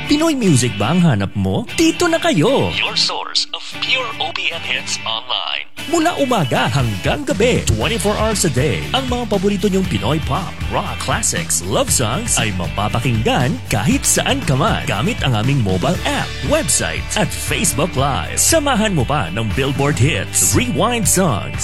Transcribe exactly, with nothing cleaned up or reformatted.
Pinoy music ba ang hanap mo? Dito na kayo! Your source of pure O P M hits online. Mula umaga hanggang gabi, twenty-four hours a day, ang mga paborito niyong Pinoy pop, rock, classics, love songs ay mapapakinggan kahit saan ka man gamit ang aming mobile app, website at Facebook Live. Samahan mo pa ng Billboard Hits, Rewind Songs,